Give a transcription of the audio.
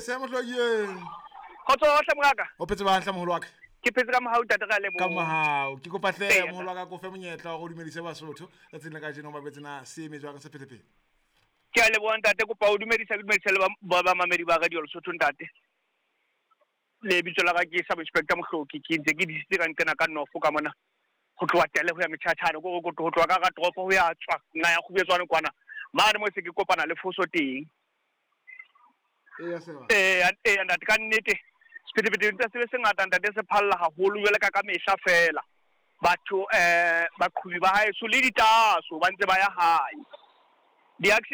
se mo hloye Khotso hle mongaka. o phetse ba hla moholo wa ka Ke phetse ka mohau tate ga lebo. ka mahao ke kopa hle moholo wa ka go fe monyetla go dumedisa Basotho ka tsena ka jeno ba betsena se me jwa ka se phethephethe Ke a lebo ntate go pa o dumedisa le ba mamedi ba radio Lesotho ntate. Le bitso la ga ke sa inspector Mohloki ke ntse ke di sitse ka nkena ka nofo ka mona go tloa tele go ya metšhatšhane go tloa ka ga tropo go ya tswa nna ya go betswane kwana maane mo se ke kopana le foso teng ntate ka nnete sephethephethe ntse se be se ngata ntate se phalla haholo jwale ka mehla fela batho baqhubi ba haeso le ditaso ba ntse ba ya hae